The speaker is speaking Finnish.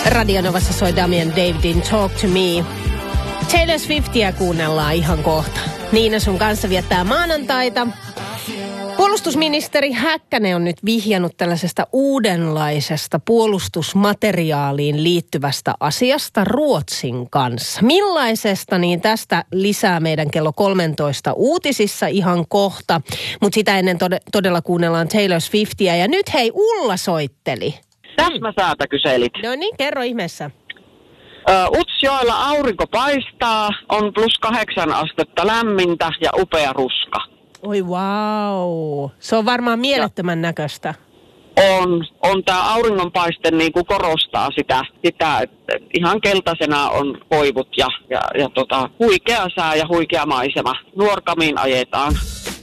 Radionovassa soi Damien Davidin Talk to Me. Taylor Swiftia kuunnellaan ihan kohta. Niina sun kanssa viettää maanantaita. Puolustusministeri Häkkänen on nyt vihjannut tällaisesta uudenlaisesta puolustusmateriaaliin liittyvästä asiasta Ruotsin kanssa. Millaisesta, niin tästä lisää meidän kello 13 uutisissa ihan kohta. Mutta sitä ennen todella kuunnellaan Taylor Swiftia. Ja nyt hei, Ulla soitteli. Täsmäsäätä kyselit. No niin, kerro ihmeessä. Utsjoella aurinko paistaa, on +8 astetta lämmintä ja upea ruska. Oi wow. Se on varmaan mielettömän näköistä. On tämä auringonpaiste niin kuin korostaa sitä, että ihan keltaisena on koivut ja huikea sää ja huikea maisema. Nuorkamiin ajetaan.